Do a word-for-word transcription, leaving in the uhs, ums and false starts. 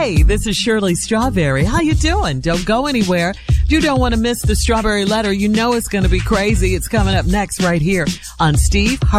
Hey, this is Shirley Strawberry. How you doing? Don't go anywhere. If you don't want to miss the Strawberry Letter, you know it's going to be crazy. It's coming up next right here on Steve Harvey